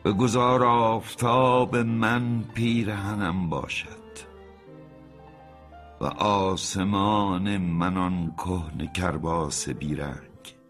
بگذار آفتاب من پیرهنم باشد و آسمان من آن کهنه کرباس بیرنگ.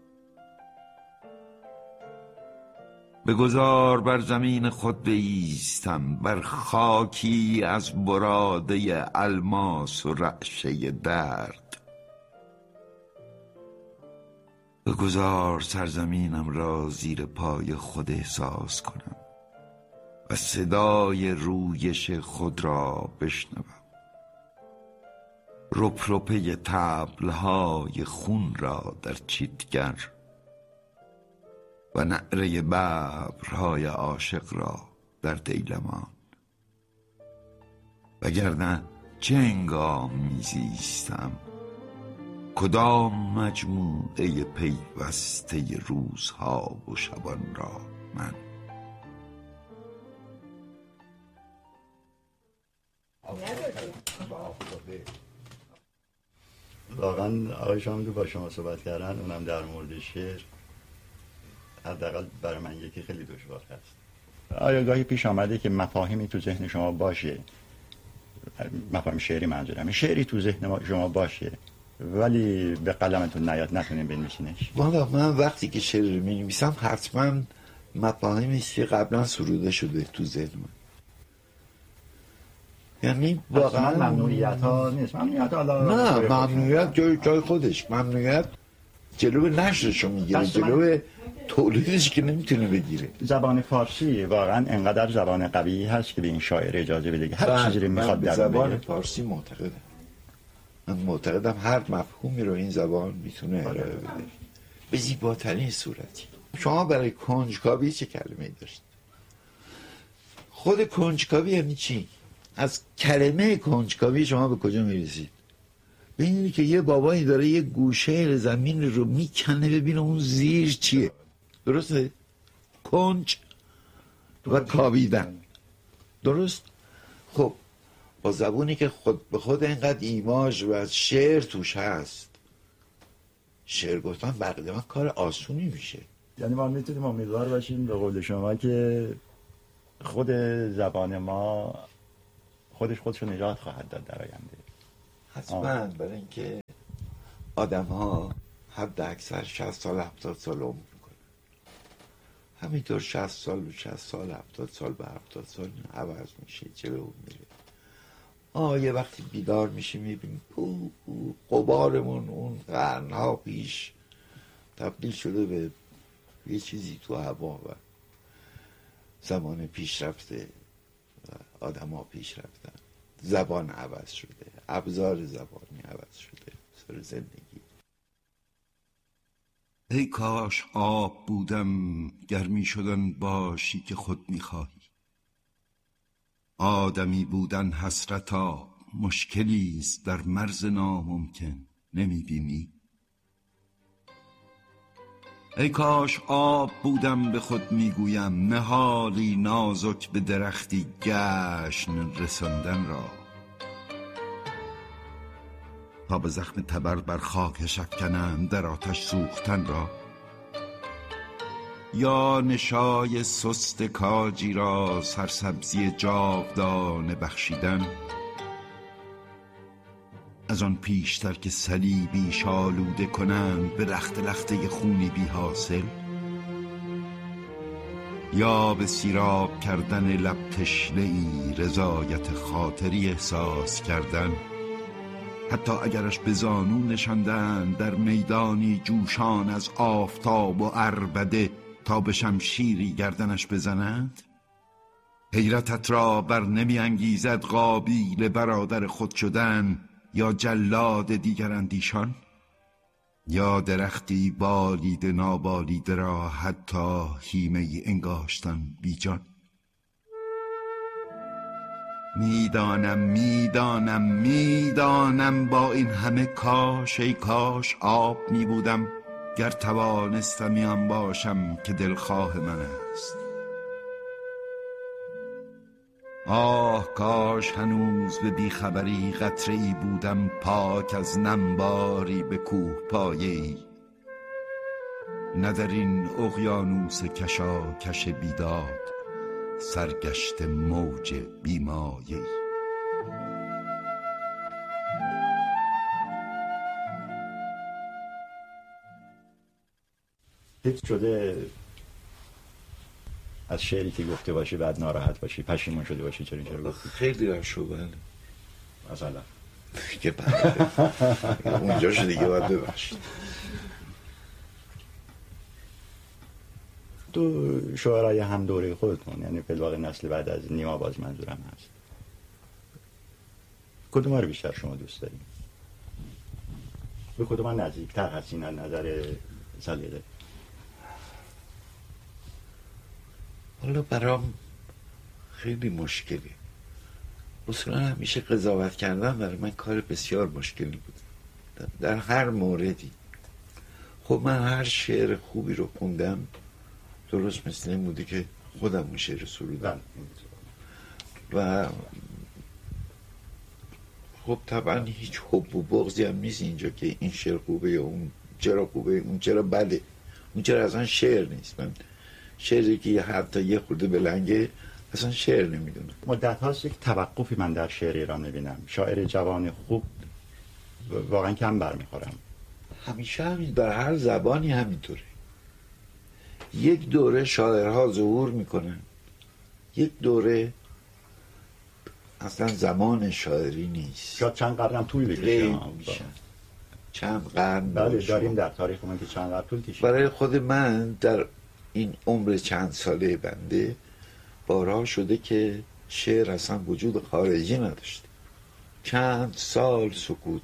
بگذار بر زمین خود بایستم، بر خاکی از براده الماس و رعشه درد. بگذار سرزمینم را زیر پای خود احساس کنم و صدای رویش خود را بشنوم. رپرپه طبل‌های خون را در چیتگر و نعره ببرهای عاشق را در دیلمان. وگرنه چه هنگام میزیستم، کدام مجموعه پیوسته روزها و شبان را من. واقعا آقای شاملو با شما صحبت کردن، اونم در مورد شعر، حداقل برای من یکی خیلی دشوار هست. آیا گاهی پیش آمده که مفاهیمی تو ذهن شما باشه، مفاهیم شعری منظورم، شعری تو ذهن شما باشه ولی به قلمتون نیاد، نتونین بنویسینش؟ من وقتی که شعر رو می‌نویسم حتما مفاهیمی که قبلا سروده شده تو ذهن من. یعنی واقعا ممنوعیت ها نیست. ممنوعیت نه، ممنوعیت جای خودش، ممنوعیت جلو نشرشو میگیره، جلو تولیدش که نمیتونه بگیره. زبان فارسی واقعا انقدر زبان قوی هست که به این شاعر اجازه بده هر چیزی رو میخواد در زبان فارسی من معتقدم هر مفهومی رو این زبان میتونه ارائه بده به زیباترین صورتی. شما برای کنجکاوی چه کلمه‌ای داشت؟ خود کنجکاوی یعنی چی؟ از کلمه کنجکاوی شما به کجا میرسید؟ ببینید که یه بابایی داره یه گوشه زمین رو میکنه ببینه اون زیر چیه. درسته؟ کنج و کاویدن. درست؟ خب با زبونی که خود به خود اینقدر ایماژ و شعر توش هست، شعر گفتن بقیده من کار آسونی میشه. یعنی ما میتونیم امیدوار باشیم به قول شما که خود زبان ما خودش رو نجات خواهد داد در آینده. حتما، برای اینکه آدم ها حد اکثر 60 سال 70 سال عمر میکنن، همینطور 60 سال و 60 سال 70 سال به 70 سال عوض میشه، جلو میره. یه وقتی بیدار میشیم میبینیم غبارمون اون قرنها پیش تبدیل شده به یه چیزی تو هوا و زمان پیش رفته و آدم ها پیش رفتن، زبان عوض شده، ابزار زبانی عوض شده، سر زندگی. ای کاش آب بودم گرمی شدن باشی که خود میخواهی. آدمی بودن حسرتا مشکلیست در مرز ناممکن نمیبینی. ای کاش آب بودم به خود میگویم، نهالی نازک به درختی گشن رساندن را، تا به زخم تبر بر خاکش افکنند در آتش سوختن را، یا نشای سست کاجی را سرسبزی جاودانه بخشیدن، از آن پیشتر که صلیبی شالوده کنند به لخت لخته خونی بی حاصل، یا به سیراب کردن لب تشنه‌ای رضایت خاطری احساس کردن، حتی اگرش به زانو نشاندن در میدانی جوشان از آفتاب و عربده تا به شمشیری گردنش بزنند. حیرتت را بر نمی انگیزد قابیل برادر خود شدن یا جلاد دیگر اندیشان، یا درختی بالیده نابالیده را حتی هیمه انگاشتن بیجان. میدانم با این همه کاش، ای کاش آب می بودم گر توانستمی آن باشم که دلخواه من است. کاش هنوز به بیخبری قطره‌ای بودم پاک از نمباری به کوه پایه‌ای، نه در این اقیانوس کشاکش بیداد سرگشت موج بیمایه‌ای. هیچ شده از شعری که گفته باشی بعد ناراحت باشی، پشیمون شده باشی چرا اینجا گفتی؟ خیلی هاشو بله. مثلا که اونجاش دیگه باید ببخشید. تو شعرهای هم دوره خودتون، یعنی فی‌الواقع نسل بعد از نیما باز منظورم هست، کدوم رو بیشتر شما دوست دارید؟ به کدوم نزدیکتر هستین از نظر سلیقه؟ حالا برام خیلی مشکلی، اصولا همیشه قضاوت کردن برای من کار بسیار مشکلی بود در هر موردی. خب من هر شعر خوبی رو خوندم درست مثل این بوده که خودم اون شعر سرودم و خب طبعا هیچ حب و بغضی هم نیست اینجا که این شعر خوبه یا اون چرا خوبه، اون چرا بده، اون چرا اصلا شعر نیست. من شعری که حتی یه خورده بلنگه اصلا شعر نمیدونم. مدت هاست یک توقفی من در شعر ایران نبینم. شاعر جوان خوب واقعا کم برمیخورم. همیشه همین، در هر زبانی همینطوره. یک دوره شاعرها ظهور میکنن، یک دوره اصلا زمان شاعری نیست. شاید چند قرن هم طول بکشه. چند قرن بله داریم در تاریخ من که چند قرن طول کشید. برای خود من در این عمر چند ساله بنده بارها شده که شعر اصلا وجود خارجی نداشته، چند سال سکوت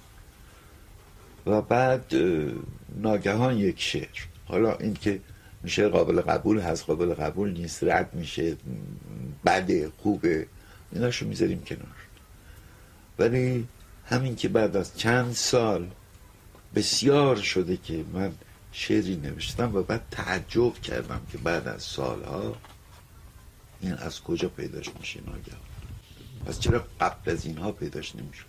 و بعد ناگهان یک شعر. حالا این که شعر قابل قبول هست، قابل قبول نیست، رد میشه، بده، خوبه، ایناشو میذاریم کنار. ولی همین که بعد از چند سال بسیار شده که من شعری نوشتم و بعد تعجب کردم که بعد از سالها این از کجا پیداش میشه ناگهان، پس چرا قبل از اینها پیداش نمیشد؟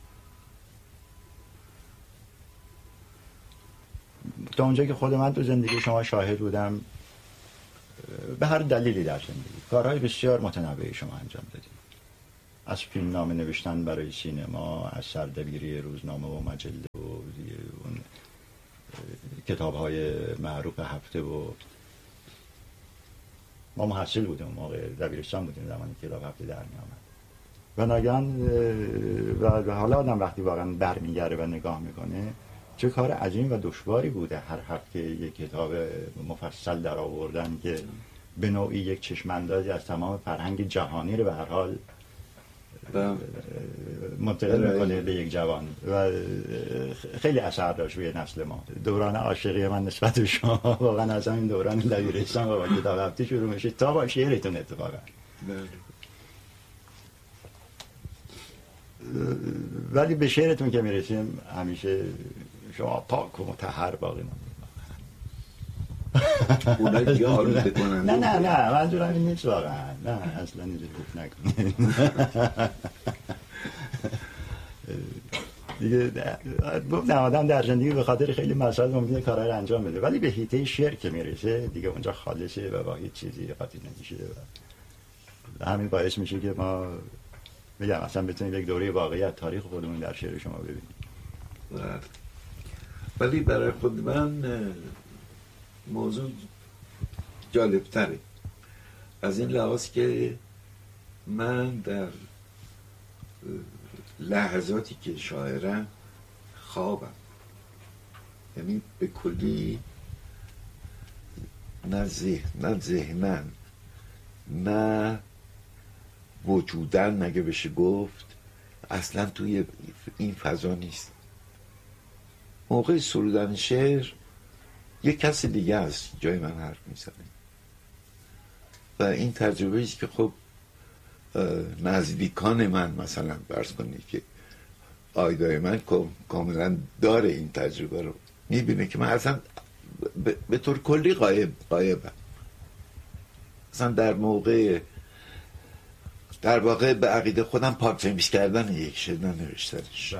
تا اونجا که خود من تو زندگی شما شاهد بودم، به هر دلیلی در زندگی کارهای بسیار متنوعی شما انجام دادید. از فیلم نامه نوشتن برای سینما، از سردبیری روزنامه و مجله و اون کتاب‌های معروف هفته و ما محصل بودیم، موقع دبیرستان بودیم زمانی که کتاب هفته در می‌آمد و ناگهان و حالا آدم وقتی واقعا برمیگره و نگاه میکنه چه کار عظیم و دشواری بوده هر هفته یک کتاب مفصل در آوردن که به نوعی یک چشم‌اندازی از تمام فرهنگ جهانی رو به هر حال منتقل میکنه به یک جوان و خیلی اثر داشت روی نسل ما. دوران عاشقی من نسبت به شما واقعا از همین دوران دبیرستان و با کتاب هفته شروع میشه تا با شعرتون اتفاقا. ولی به شعرتون که میرسیم همیشه شما پاک و مطهر باقی ماندید. اونایی دیگه آلوده کنن. نه منظورم این نیست واقعا، نه اصلا اینجوری گفت نکنید دیگه. گفتم آدم در زندگی به خاطر خیلی مسائل ممکنه کارهای رو انجام بده، ولی به حیطه شعر که میرسه دیگه اونجا خالصه و با هیچ چیزی قاطی نمیشه و همین باعث میشه که ما میگم اصلا بتونیم یک دوره واقعیت تاریخ خودمون در شعر شما ببینیم. ولی برای خود من موضوع جالبتره از این لحاظ که من در لحظاتی که شاعرم خوابم، یعنی به کلی نه ذهنن نه وجودن نگه بشه گفت، اصلا توی این فضا نیست. موقع سرودن شعر یک کسی دیگه است جای من حرف میزنه و این تجربه است که خب نزدیکان من مثلا فرض کنید که آیدای من کاملا داره این تجربه رو، میبینه که من اصلا به طور کلی غایبم. اصلا در واقع به عقیده خودم پارتنمیز کردن یک شعر ننوشتنش.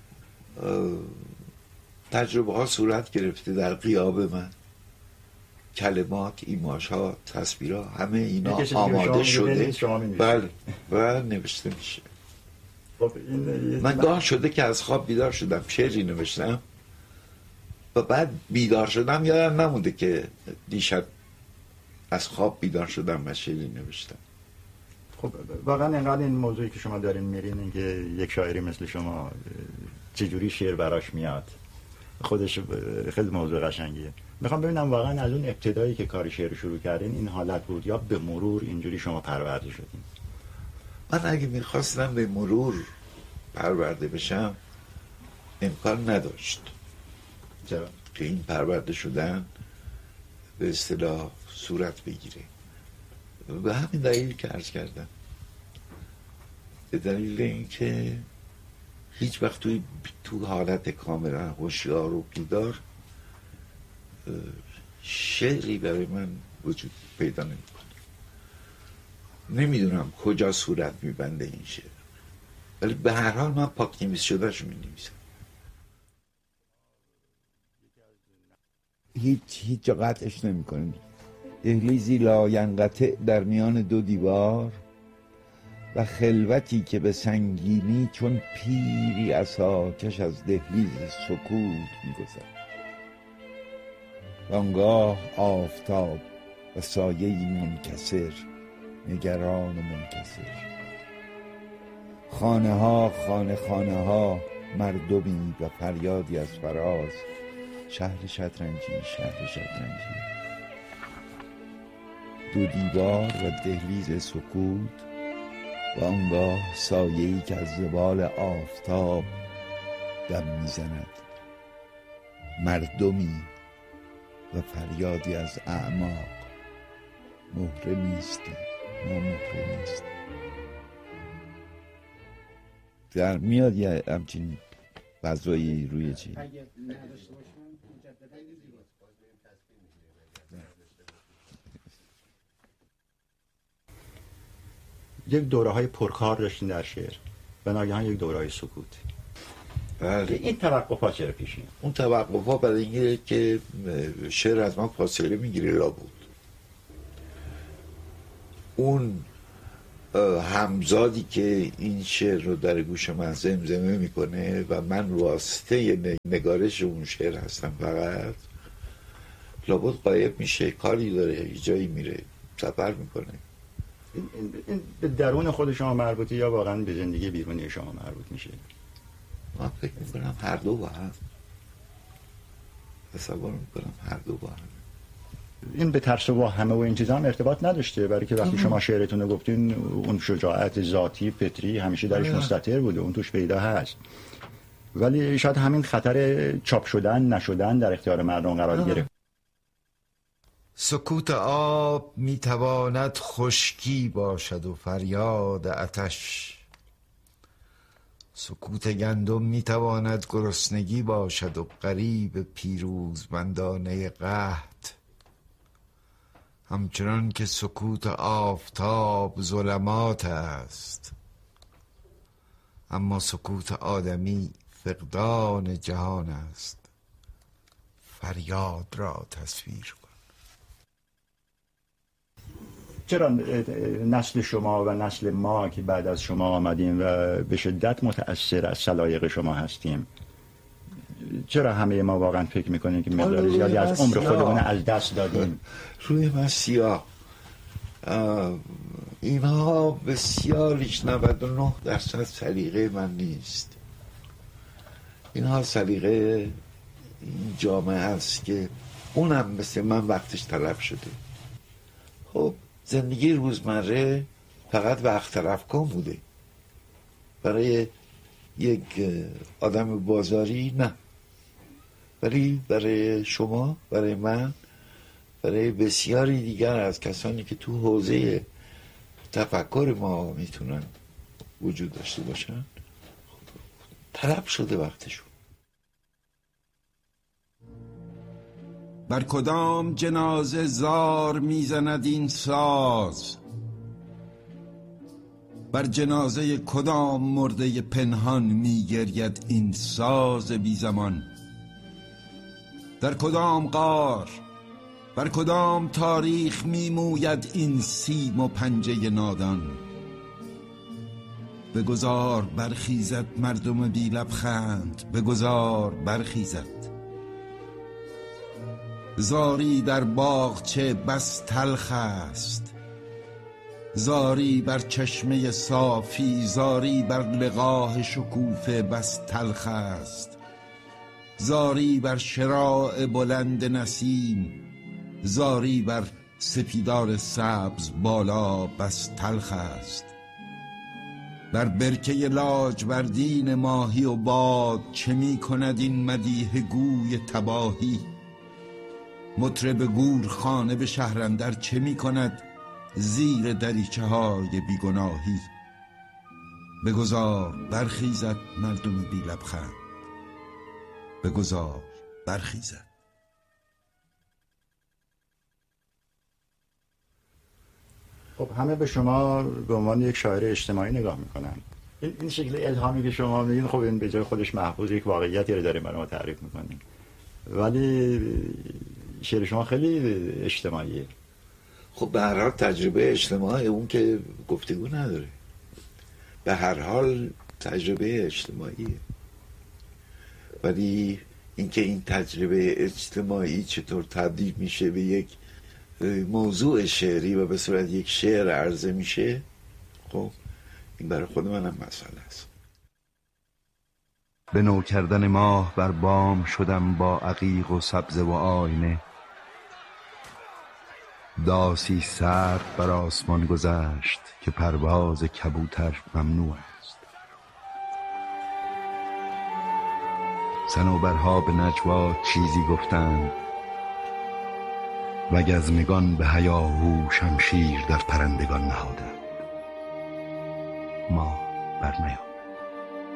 تجربه ها صورت گرفته در غیاب من کلمات، ایماژها، تصویرها، همه اینا یه کسی آماده شده شما می‌نویسید. بله و نوشته میشه. خب من گاه شده که از خواب بیدار شدم شعری نوشتم و بعد بیدار شدم یادم نمونده که دیشب از خواب بیدار شدم و شعری نوشتم. خب واقعا اینقدر این موضوعی که شما دارین میرین این که یک شاعری مثل شما چجوری شعر براش میاد خودش خیلی موضوع قشنگیه. میخوام ببینم واقعا از اون ابتدایی که کار شعر شروع کردین این حالت بود یا به مرور اینجوری شما پرورده شدین؟ من اگه میخواستم به مرور پرورده بشم امکان نداشت. چرا؟ که این پرورده شدن به اصطلاح صورت بگیره. به همین دلیل که عرض کردم، به دلیل اینکه هیچ وقت تو حالت کاملا هوشیار و بیدار شعری برای من وجود پیدا نمیکنه. نمیدونم کجا صورت میبنده این شعر، ولی به هر حال من پاک نویس شدهش مینویسم. هیچ جا قطعش نمی کنیم. دهلیزی لاینقطع در میان دو دیوار و خلوتی که به سنگینی چون پیری عصاکش از دهلیز سکوت می‌گذرد. و آنگاه آفتاب و سایه‌ای منکسر، نگران و منکسر، خانه ها مردمی و فریادی از فراز، شهر شطرنجی دو دیوار و دهلیز سکوت و آنگاه سایه‌ای که از زوال آفتاب دم میزند، مردمی و فریادی از اعماق. مهره نیستیم، ما مهره نیستیم. در میاد یه همچین فضایی روی چی؟ یک دوره‌های پرکار داشتین در شعر و ناگهان یک دوره‌های سکوت. بله. این توقف‌ها چرا پیش میاد؟ اون توقف‌ها برای اینه که شعر از من فاصله میگیره لابد. اون همزادی که این شعر رو در گوش من زمزمه میکنه و من واسطه نگارش اون شعر هستم، فقط لابد غایب میشه، کاری داره، یه جایی میره، سفر میکنه. این به درون خود شما مربوطه یا واقعا به زندگی بیرونی شما مربوط میشه؟ من فکر میکنم هر دو با هم، تصور میکنم هر دو با هم. این به ترس و همه و این چیزا هم ارتباط نداشته، برای که وقتی شما شعرتون رو گفتین اون شجاعت ذاتی فطری همیشه درش مستتر بوده، اون توش پیدا هست، ولی شاید همین خطر چاپ شدن نشدن در اختیار مردم قرار گرفت. سکوت آب میتواند خشکی باشد و فریاد آتش، سکوت گندم میتواند گرسنگی باشد و غریب پیروزمندانه قحط، همچنان که سکوت آفتاب ظلمات است، اما سکوت آدمی فقدان جهان است. فریاد را تصویر کن. چرا نسل شما و نسل ما که بعد از شما آمدیم و به شدت متأثر از سلایق شما هستیم، چرا همه ما واقعا فکر میکنیم که مقدار زیادی از عمر خودمون از دست دادیم؟ روی من سیاه. اینها بسیاریش 99% سلیقه من نیست. اینها سلیقه این جامعه است که اونم مثل من وقتش تلف شده. خب زندگی روزمره فقط وقت تلف کن بوده. برای یک آدم بازاری نه، ولی برای شما، برای من، برای بسیاری دیگر از کسانی که تو حوزه تفکر ما میتونن وجود داشته باشن طلب شده وقتشون. بر کدام جنازه زار میزند این ساز، بر جنازه کدام مرده پنهان میگرید این ساز بی زمان، در کدام غار بر کدام تاریخ میموید این سیم و پنجه نادان؟ بگذار برخیزد مردم بی لبخند، بگذار برخیزد. زاری در باغچه بس تلخ است، زاری بر چشمه صافی، زاری بر لقاح شکوفه بس تلخ است. زاری بر شراع بلند نسیم، زاری بر سپیدار سبز بالا بس تلخ است. بر برکه لاجوردین ماهی و باد چه می کند این مدیح گوی تباهی؟ مطرب گورخانه به شهرندر چه می کند زیر دریچه های بیگناهی؟ بگذار برخیزد مردم بی لبخند، بگذار برخیزد. خب همه به شما به عنوان یک شاعر اجتماعی نگاه میکنن. این شکل الهامی که شما میگین خب این به جای خودش محفوظ یک واقعیتی رو داریم برای ما تعریف میکنیم، ولی شعر شما خیلی اجتماعیه. خب به هر حال تجربه اجتماعی اون که گفتگو نداره، به هر حال تجربه اجتماعیه. ولی اینکه این تجربه اجتماعی چطور تبدیل میشه به یک موضوع شعری و به صورت یک شعر عرضه میشه، خب این برای خود منم مسئله است. به نو کردن ماه بر بام شدم با عقیق و سبزه و آینه. داسی سرد بر آسمان گذشت که پرواز کبوتر ممنوع است. صنوبرها به نجوا چیزی گفتند، و گزمگان به هیاهو شمشیر در پرندگان نهادند. ما برنیامد.